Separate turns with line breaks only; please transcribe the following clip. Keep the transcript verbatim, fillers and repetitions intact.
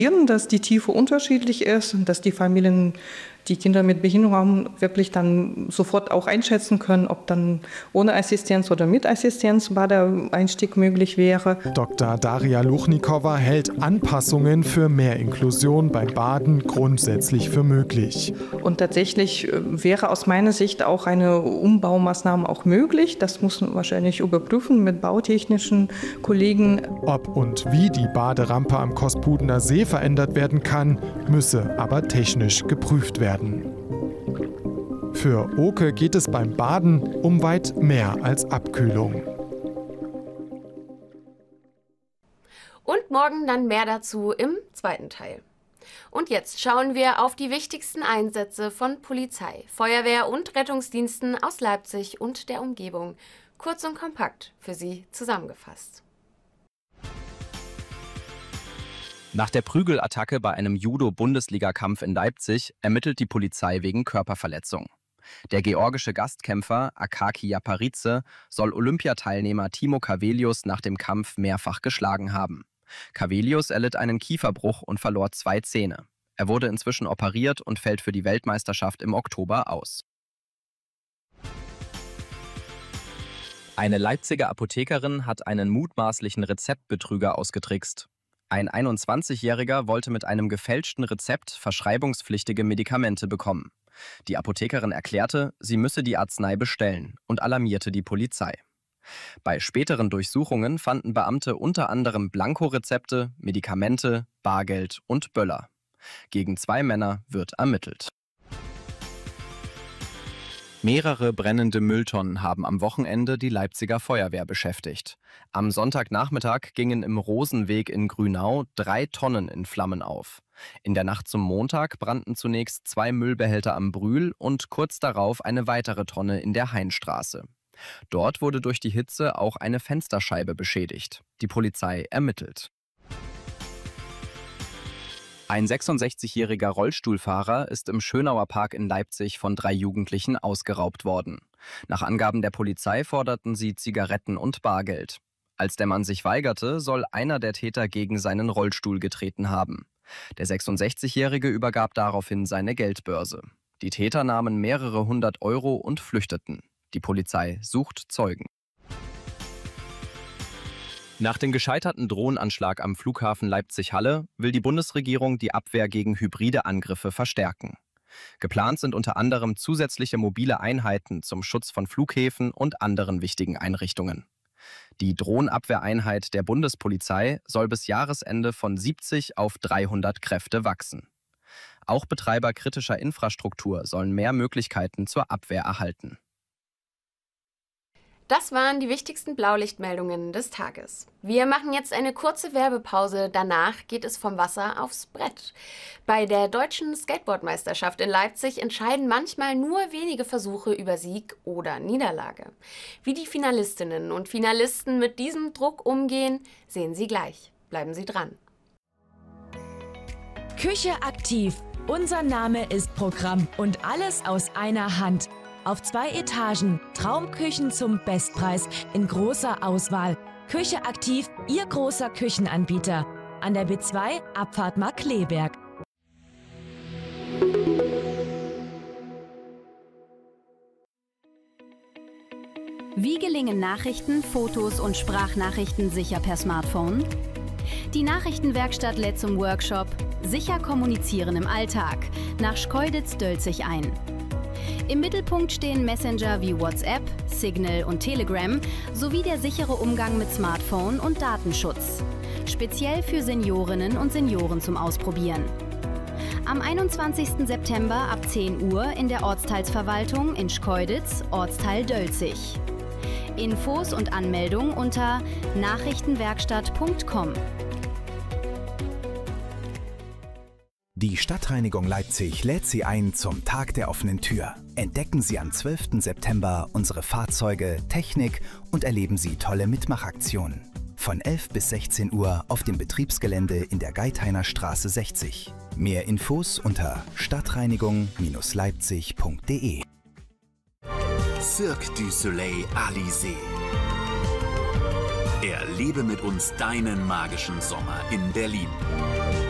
dass die Tiefe unterschiedlich ist und dass die Familien, die Kinder mit Behinderung haben, wirklich dann sofort auch einschätzen können, ob dann ohne Assistenz oder mit Assistenz Badeeinstieg möglich wäre.
Doktor Daria Luchnikowa hält Anpassungen für mehr Inklusion beim Baden grundsätzlich für möglich.
Und tatsächlich wäre aus meiner Sicht auch eine Umbaumaßnahme auch möglich. Das muss man wahrscheinlich überprüfen mit bautechnischen Kollegen.
Ob und wie die Baderampe am Kospudener See verändert werden kann, müsse aber technisch geprüft werden. Für Oke geht es beim Baden um weit mehr als Abkühlung.
Und morgen dann mehr dazu im zweiten Teil. Und jetzt schauen wir auf die wichtigsten Einsätze von Polizei, Feuerwehr und Rettungsdiensten aus Leipzig und der Umgebung. Kurz und kompakt für Sie zusammengefasst.
Nach der Prügelattacke bei einem Judo-Bundesligakampf in Leipzig ermittelt die Polizei wegen Körperverletzung. Der georgische Gastkämpfer Akaki Yaparidze soll Olympiateilnehmer Timo Cavelius nach dem Kampf mehrfach geschlagen haben. Cavelius erlitt einen Kieferbruch und verlor zwei Zähne. Er wurde inzwischen operiert und fällt für die Weltmeisterschaft im Oktober aus. Eine Leipziger Apothekerin hat einen mutmaßlichen Rezeptbetrüger ausgetrickst. Ein einundzwanzigjähriger wollte mit einem gefälschten Rezept verschreibungspflichtige Medikamente bekommen. Die Apothekerin erklärte, sie müsse die Arznei bestellen und alarmierte die Polizei. Bei späteren Durchsuchungen fanden Beamte unter anderem Blankorezepte, Medikamente, Bargeld und Böller. Gegen zwei Männer wird ermittelt. Mehrere brennende Mülltonnen haben am Wochenende die Leipziger Feuerwehr beschäftigt. Am Sonntagnachmittag gingen im Rosenweg in Grünau drei Tonnen in Flammen auf. In der Nacht zum Montag brannten zunächst zwei Müllbehälter am Brühl und kurz darauf eine weitere Tonne in der Hainstraße. Dort wurde durch die Hitze auch eine Fensterscheibe beschädigt. Die Polizei ermittelt. Ein sechsundsechzigjähriger Rollstuhlfahrer ist im Schönauer Park in Leipzig von drei Jugendlichen ausgeraubt worden. Nach Angaben der Polizei forderten sie Zigaretten und Bargeld. Als der Mann sich weigerte, soll einer der Täter gegen seinen Rollstuhl getreten haben. Der sechsundsechzigjährige übergab daraufhin seine Geldbörse. Die Täter nahmen mehrere hundert Euro und flüchteten. Die Polizei sucht Zeugen. Nach dem gescheiterten Drohnenanschlag am Flughafen Leipzig-Halle will die Bundesregierung die Abwehr gegen hybride Angriffe verstärken. Geplant sind unter anderem zusätzliche mobile Einheiten zum Schutz von Flughäfen und anderen wichtigen Einrichtungen. Die Drohnenabwehreinheit der Bundespolizei soll bis Jahresende von siebzig auf dreihundert Kräfte wachsen. Auch Betreiber kritischer Infrastruktur sollen mehr Möglichkeiten zur Abwehr erhalten.
Das waren die wichtigsten Blaulichtmeldungen des Tages. Wir machen jetzt eine kurze Werbepause. Danach geht es vom Wasser aufs Brett. Bei der deutschen Skateboardmeisterschaft in Leipzig entscheiden manchmal nur wenige Versuche über Sieg oder Niederlage. Wie die Finalistinnen und Finalisten mit diesem Druck umgehen, sehen Sie gleich. Bleiben Sie dran.
Küche aktiv. Unser Name ist Programm und alles aus einer Hand. Auf zwei Etagen, Traumküchen zum Bestpreis in großer Auswahl. Küche aktiv, Ihr großer Küchenanbieter. An der B zwei, Abfahrt Markkleeberg.
Wie gelingen Nachrichten, Fotos und Sprachnachrichten sicher per Smartphone? Die Nachrichtenwerkstatt lädt zum Workshop Sicher kommunizieren im Alltag nach Schkeuditz-Dölzig ein. Im Mittelpunkt stehen Messenger wie WhatsApp, Signal und Telegram sowie der sichere Umgang mit Smartphone und Datenschutz. Speziell für Seniorinnen und Senioren zum Ausprobieren. Am einundzwanzigsten September ab zehn Uhr in der Ortsteilsverwaltung in Schkeuditz, Ortsteil Dölzig. Infos und Anmeldung unter nachrichtenwerkstatt punkt com.
Die Stadtreinigung Leipzig lädt Sie ein zum Tag der offenen Tür. Entdecken Sie am zwölften September unsere Fahrzeuge, Technik und erleben Sie tolle Mitmachaktionen. Von elf bis sechzehn Uhr auf dem Betriebsgelände in der Geithainer Straße sechzig. Mehr Infos unter stadtreinigung leipzig punkt de.
Cirque du Soleil Alizé. Erlebe mit uns deinen magischen Sommer in Berlin.